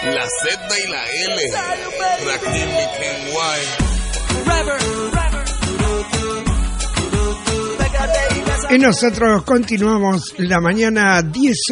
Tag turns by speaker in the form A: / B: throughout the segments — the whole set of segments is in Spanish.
A: La Z y la L. Rakim y Kenway.
B: Y nosotros continuamos la mañana,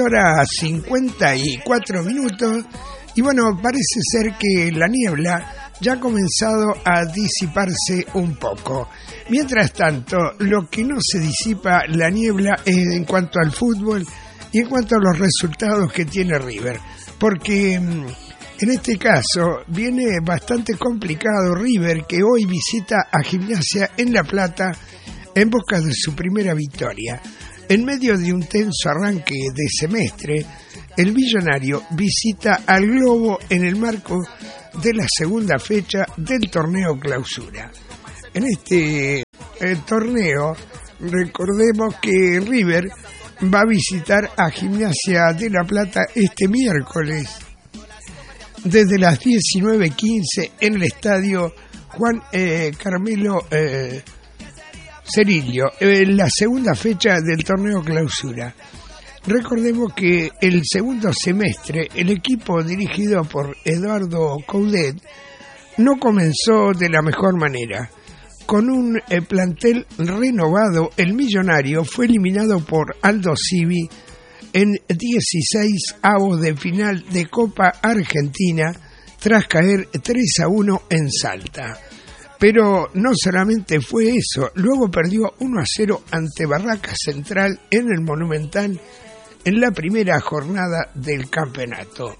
B: 10:54. Y bueno, parece ser que la niebla ya ha comenzado a disiparse un poco. Mientras tanto, lo que no se disipa la niebla es en cuanto al fútbol y en cuanto a los resultados que tiene River. Porque en este caso viene bastante complicado River, que hoy visita a Gimnasia en La Plata en busca de su primera victoria. En medio de un tenso arranque de semestre, el millonario visita al Globo en el marco de la segunda fecha del torneo Clausura. En este torneo, recordemos que River va a visitar a Gimnasia de La Plata este miércoles desde las 19:15 en el estadio Juan Carmelo Cerillo, en la segunda fecha del torneo Clausura. Recordemos que el segundo semestre el equipo dirigido por Eduardo Coudet no comenzó de la mejor manera. Con un plantel renovado, el millonario fue eliminado por Aldo Civi en 16avos de final de Copa Argentina tras caer 3-1 en Salta. Pero no solamente fue eso, luego perdió 1-0 ante Barracas Central en el Monumental en la primera jornada del campeonato.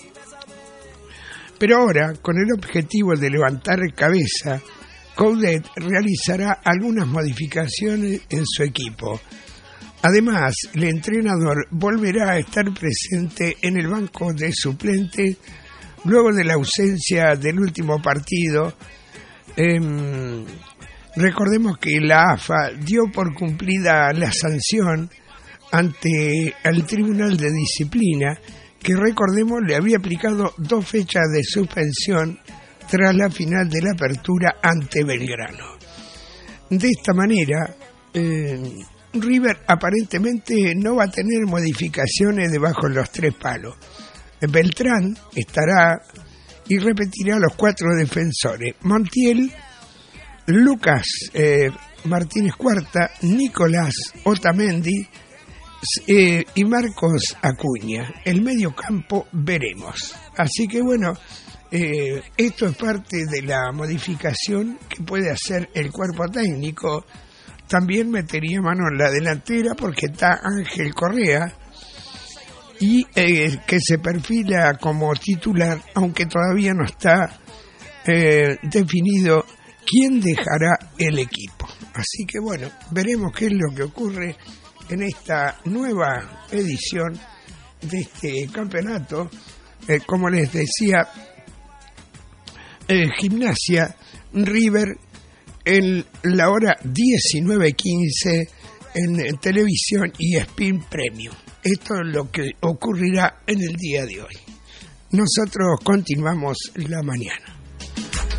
B: Pero ahora, con el objetivo de levantar cabeza, Coudet realizará algunas modificaciones en su equipo. Además, el entrenador volverá a estar presente en el banco de suplentes luego de la ausencia del último partido. Recordemos que la AFA dio por cumplida la sanción ante el Tribunal de Disciplina, que recordemos le había aplicado 2 fechas de suspensión tras la final de la apertura ante Belgrano. De esta manera, River aparentemente no va a tener modificaciones debajo de los 3 palos. Beltrán estará y repetirá los 4 defensores: Montiel, Lucas Martínez Cuarta, Nicolás Otamendi y Marcos Acuña. El medio campo veremos. Así que bueno, esto es parte de la modificación que puede hacer el cuerpo técnico. También metería mano en la delantera porque está Ángel Correa y que se perfila como titular, aunque todavía no está definido quién dejará el equipo. Así que bueno, veremos qué es lo que ocurre en esta nueva edición de este campeonato. Como les decía, Gimnasia River en la hora 19:15 en televisión y ESPN Premium. Esto es lo que ocurrirá en el día de hoy. Nosotros continuamos la mañana.